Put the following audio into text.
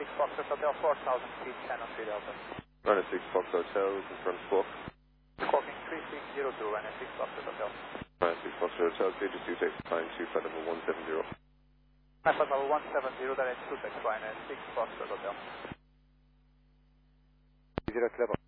6 Foxtrot Hotel, 4,000 feet, channel 3 Delta. Runway 6 Fox Hotel, confirm squawk. Squawking 3602, runway 6 Foxtrot Hotel. Runway 6 Fox Hotel, gauge 26, climb to flight number 170. Flight number 170, direct 26, runway 6 Foxtrot Hotel. 0 Clever.